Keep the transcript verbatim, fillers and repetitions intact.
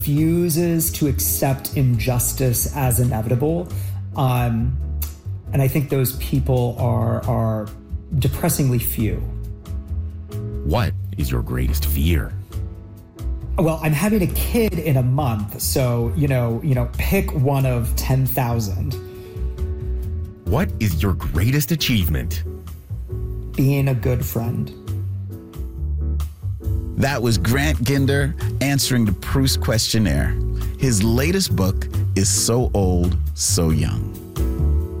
refuses to accept injustice as inevitable. Um, and I think those people are, are depressingly few. What is your greatest fear? Well, I'm having a kid in a month, so, you know, you know, pick one of ten thousand. What is your greatest achievement? Being a good friend. That was Grant Ginder answering the Proust questionnaire. His latest book is So Old, So Young.